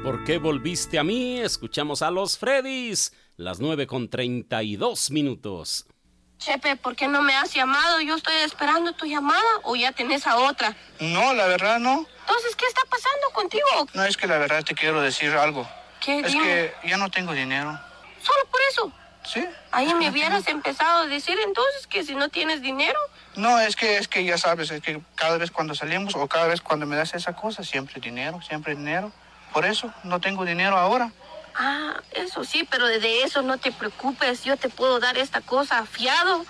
¿Por qué volviste a mí? Escuchamos a los Freddys, las 9:32. Chepe, ¿por qué no me has llamado? Yo estoy esperando tu llamada, ¿o ya tenés a otra? No, la verdad no. Entonces, ¿qué está pasando contigo? No, es que la verdad te quiero decir algo. ¿Qué? Es Dime. que ya no tengo dinero. ¿Solo por eso? ¿Sí? Ahí me hubieras empezado a decir entonces que si no tienes dinero. No, es que ya sabes, es que cada vez cuando salimos o cada vez cuando me das esa cosa, siempre dinero, siempre dinero. Por eso no tengo dinero ahora. Ah, eso sí, pero de eso no te preocupes. Yo te puedo dar esta cosa fiado.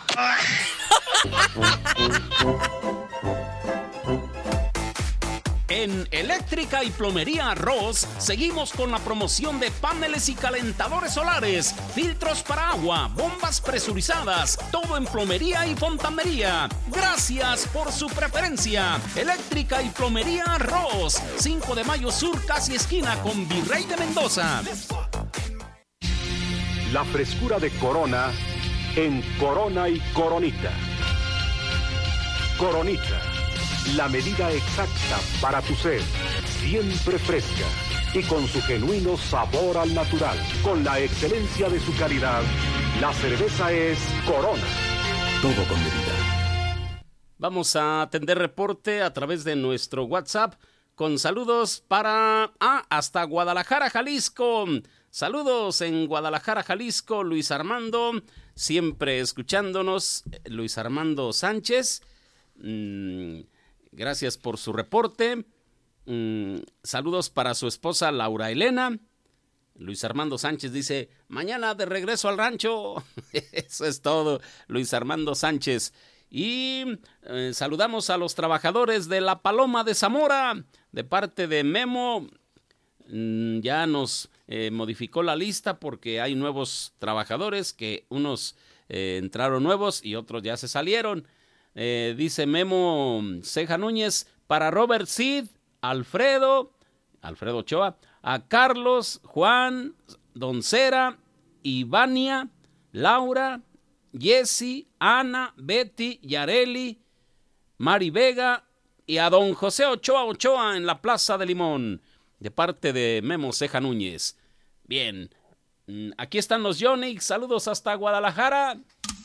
En Eléctrica y Plomería Ross seguimos con la promoción de paneles y calentadores solares, filtros para agua, bombas presurizadas, todo en plomería y fontanería. Gracias por su preferencia. Eléctrica y Plomería Ross, 5 de Mayo Sur, casi esquina con Virrey de Mendoza. La frescura de Corona en Corona y Coronita. Coronita, la medida exacta para tu sed, siempre fresca y con su genuino sabor al natural. Con la excelencia de su calidad, la cerveza es Corona. Todo con medida. Vamos a atender reporte a través de nuestro WhatsApp con saludos para hasta Guadalajara, Jalisco. Saludos en Guadalajara, Jalisco, Luis Armando, siempre escuchándonos, Luis Armando Sánchez. Gracias por su reporte. Saludos para su esposa Laura Elena. Luis Armando Sánchez dice, mañana de regreso al rancho. Eso es todo, Luis Armando Sánchez. Y saludamos a los trabajadores de La Paloma de Zamora, de parte de Memo. Ya nos modificó la lista porque hay nuevos trabajadores, que unos entraron nuevos y otros ya se salieron. Dice Memo Ceja Núñez, para Robert Cid, Alfredo Ochoa, a Carlos, Juan, Doncera, Ivania, Laura, Jessy, Ana, Betty, Yareli, Mari Vega y a don José Ochoa en la Plaza de Limón, de parte de Memo Ceja Núñez. Bien, aquí están los Yonix, saludos hasta Guadalajara.